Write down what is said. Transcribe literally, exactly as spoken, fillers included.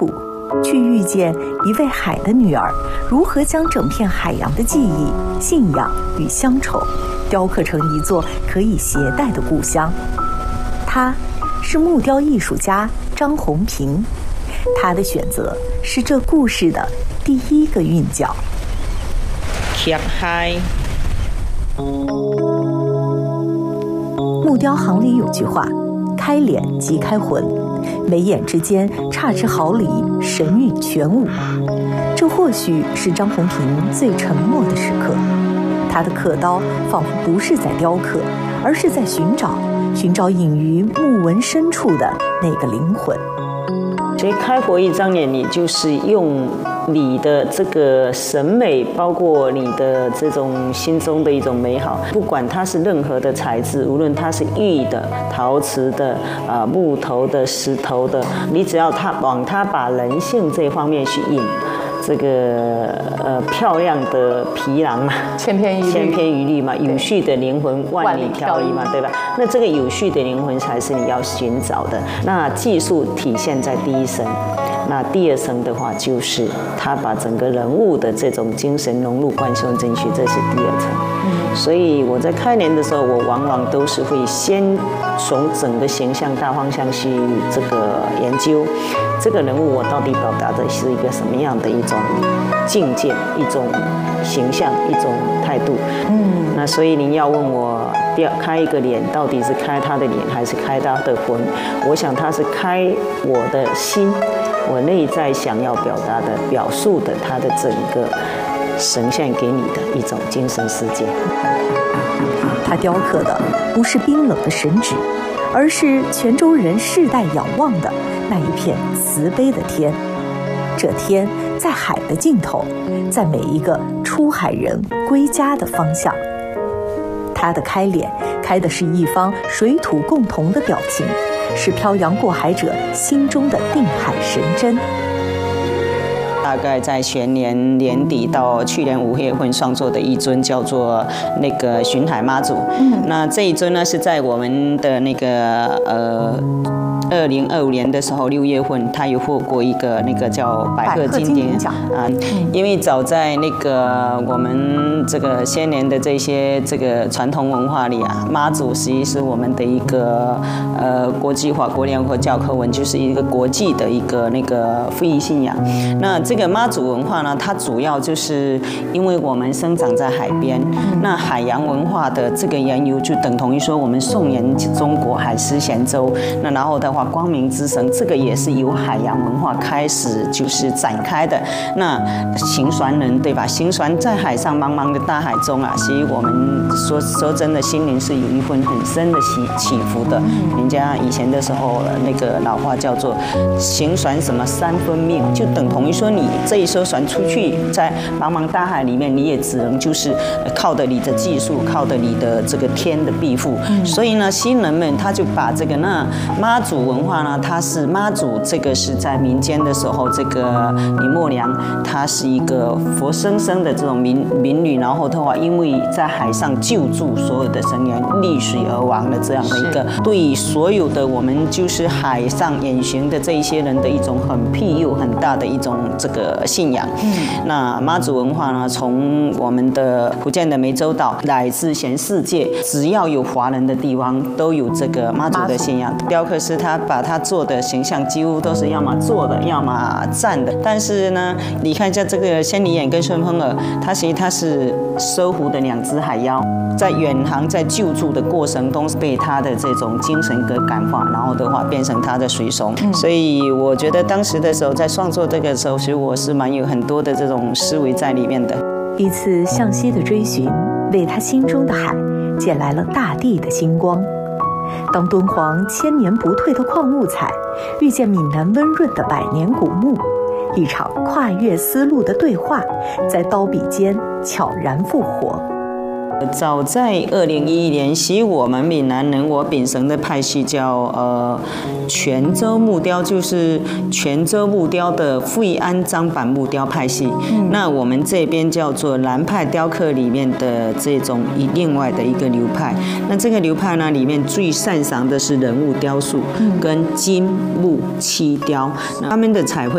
处，去遇见一位海的女儿如何将整片海洋的记忆、信仰与乡愁雕刻成一座可以携带的故乡。她是木雕艺术家张宏平，她的选择是这故事的第一个韵脚。 揭开。 木雕行里有句话，开脸即开魂，眉眼之间差之毫厘，神韵全无。这或许是张宏平最沉默的时刻，他的刻刀仿佛不是在雕刻，而是在寻找寻找隐于木纹深处的那个灵魂。 所以开活一张脸，你就是用你的这个审美，包括你的这种心中的一种美好，不管它是任何的材质，无论它是玉的、陶瓷的、啊、呃、木头的、石头的，你只要它往它把人性这方面去引。这个呃漂亮的皮囊嘛， 千篇一律， 千篇一律嘛，有序的灵魂万里挑一嘛，对吧？那这个有序的灵魂才是你要寻找的。那技术体现在第一层，那第二层的话就是他把整个人物的这种精神融入贯穿进去，这是第二层。嗯，所以我在开年的时候，我往往都是会先从整个形象大方向去这个研究。这个人物我到底表达的是一个什么样的一种境界、一种形象、一种态度？嗯，那所以您要问我开一个脸，到底是开他的脸还是开他的魂？我想他是开我的心，我内在想要表达的、表述的他的整个呈现给你的一种精神世界。 他雕刻的不是冰冷的神旨，而是泉州人世代仰望的那一片慈悲的天。这天在海的尽头，在每一个出海人归家的方向。他的开脸开的是一方水土共同的表情，是漂洋过海者心中的定海神针。 大概在前年年底到去年五月份创作的一尊叫做那个巡海妈祖。嗯，那这一尊呢是在我们的那个呃二零二五年的时候六月份，他有获过一个那个叫百鹤金典奖啊。因为早在那个我们这个先年的这些这个传统文化里啊，妈祖实际是我们的一个呃国际化国联合教科文，就是一个国际的一个那个非遗信仰。那这个妈祖文化呢，它主要就是因为我们生长在海边，那海洋文化的这个缘由就等同于说我们宋元中国海狮咸州，那然后的话光明之神这个也是由海洋文化开始就是展开的。那行船人对吧？行船在海上茫茫的大海中啊，其实我们说说真的心灵是有一份很深的起起伏的。人家以前的时候那个老话叫做行船什么三分命，就等同于说你这一艘船出去在茫茫大海里面，你也只能就是靠着你的技术，靠着你的这个天的庇护。嗯、所以呢，新人们他就把这个那妈祖文化呢，它是妈祖这个是在民间的时候，这个李默娘她是一个活生生的这种民民女，然后的话，因为在海上救助所有的成员溺水而亡的这样的一个，对所有的我们就是海上远行的这一些人的一种很庇佑很大的一种这个信仰。嗯，那妈祖文化呢，从我们的福建的湄洲岛乃至全世界，只要有华人的地方，都有这个妈祖的信仰。雕刻师他把他做的形象几乎都是要么坐的，要么站的。但是呢，你看一下这个仙女眼跟顺风耳，它其实它是收服的两只海妖，在远航在救助的过程中，被他的这种精神给感化，然后的话变成他的随从。嗯、所以我觉得当时的时候，在创作这个时候，其实我是蛮有很多的这种思维在里面的。 一次向西的追寻，为他心中的海捡来了大地的星光。当敦煌千年不退的矿物彩遇见闽南温润的百年古木，一场跨越丝路的对话在刀笔间悄然复活。 早在二零一一年，其实我们闽南人我秉承的派系叫呃泉州木雕，就是泉州木雕的惠安张版木雕派系。嗯、那我们这边叫做南派雕刻里面的这种以另外的一个流派。那这个流派呢，里面最擅长的是人物雕塑跟金木漆雕，他们的彩绘